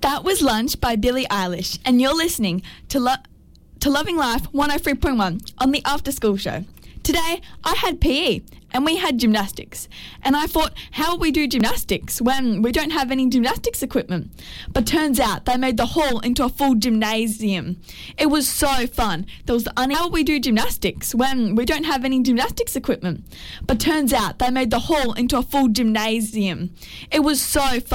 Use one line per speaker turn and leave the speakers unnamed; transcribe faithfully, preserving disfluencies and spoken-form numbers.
That was Lunch by Billie Eilish, and you're listening to Lo- to Loving Life one oh three point one on the After School Show. Today, I had P E and we had gymnastics. And I thought, how will we do gymnastics when we don't have any gymnastics equipment? But turns out they made the hall into a full gymnasium. It was so fun. There was the un- how will we do gymnastics when we don't have any gymnastics equipment? But turns out they made the hall into a full gymnasium. It was so fun.